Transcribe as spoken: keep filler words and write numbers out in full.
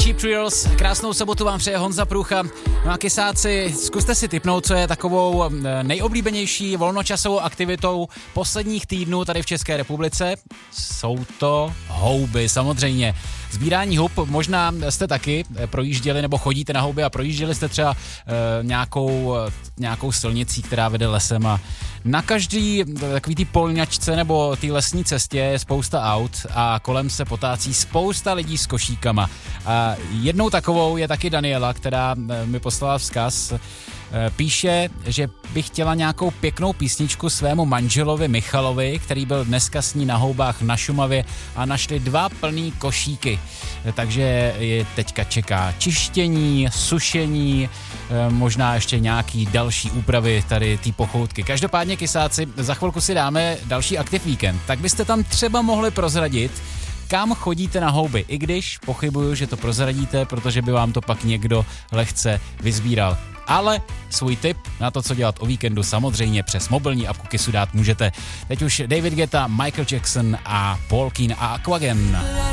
Cheap Thrills. Krásnou sobotu vám přeje Honza Průcha. No a kysáci, zkuste si tipnout, co je takovou nejoblíbenější volnočasovou aktivitou posledních týdnů tady v České republice. Jsou to houby, samozřejmě. Sbírání hub, možná jste taky projížděli nebo chodíte na houby a projížděli jste třeba e, nějakou, nějakou silnicí, která vede lesem a na každý takový tý polňačce nebo té lesní cestě je spousta aut a kolem se potácí spousta lidí s košíkama. A jednou takovou je taky Daniela, která mi poslala vzkaz. Píše, že by chtěla nějakou pěknou písničku svému manželovi Michalovi, který byl dneska s ní na houbách na Šumavě a našli dva plný košíky. Takže je teďka čeká čištění, sušení, možná ještě nějaký další úpravy tady té pochoutky. Každopádně, kysáci, za chvilku si dáme další Aktiv víkend. Tak byste tam třeba mohli prozradit, kam chodíte na houby, i když pochybuju, že to prozradíte, protože by vám to pak někdo lehce vyzbíral. Ale svůj tip na to, co dělat o víkendu, samozřejmě přes mobilní apku Kissu dát můžete. Teď už David Guetta, Michael Jackson a Paul Keane a Aquagen.